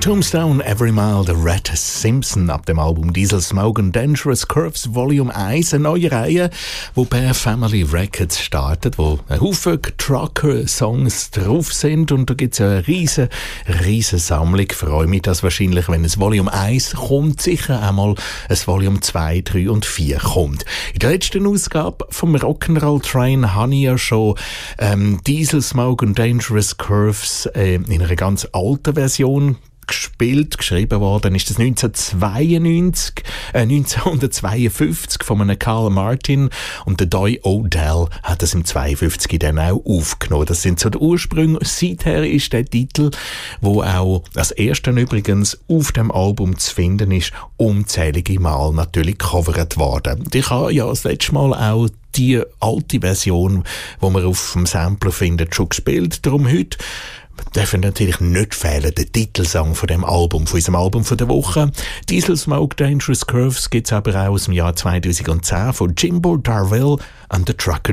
Tombstone, Every Mile, der Red Simpson ab dem Album Diesel Smoke and Dangerous Curves Volume 1, eine neue Reihe, die per Family Records startet, wo ein Haufen Trucker-Songs drauf sind und da gibt es eine riesen Sammlung. Ich freue mich, dass wahrscheinlich, wenn es Volume 1 kommt, sicher einmal ein Volume 2, 3 und 4 kommt. In der letzten Ausgabe vom Rock'n'Roll Train habe ich ja schon Diesel Smoke and Dangerous Curves in einer ganz alten Version geschrieben worden ist das 1952 von einem Carl Martin und der Doy Odell hat das im 52 dann auch aufgenommen. Das sind so die Ursprünge. Seither ist der Titel, wo auch als erster übrigens auf dem Album zu finden ist, unzählige Mal natürlich gecovert worden. Ich habe ja das letzte Mal auch die alte Version, die man auf dem Sampler findet, schon gespielt. Darum heute dürfen natürlich nicht fehlen, der Titelsong von dem Album, von unserem Album von der Woche. Diesel Smoke Dangerous Curves gibt es aber auch aus dem Jahr 2010 von Jimbo Darville and the Trucker